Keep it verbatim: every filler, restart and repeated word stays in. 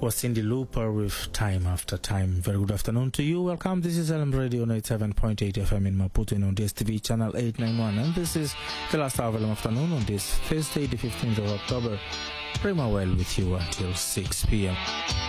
was Cindy Looper with Time After Time. Very good afternoon to you. Welcome. This is L M Radio ninety-seven point eight F M in Maputo and on D S T V channel eight ninety-one. And this is the last hour of L M afternoon on this Thursday, the fifteenth of October. Prima well with you until six p.m.